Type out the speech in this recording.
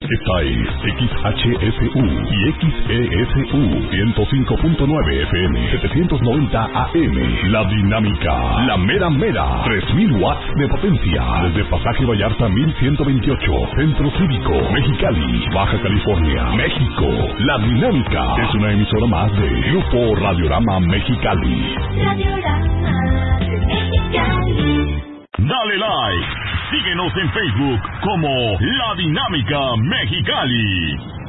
Esta es XHSU y XESU 105.9 FM, 790 AM. La Dinámica, la mera mera, 3000 watts de potencia. Desde Pasaje Vallarta 1128, Centro Cívico, Mexicali, Baja California, México. La Dinámica es una emisora más de Grupo Radiorama Mexicali. Radiorama Mexicali. Dale like, síguenos en Facebook como La Dinámica Mexicali.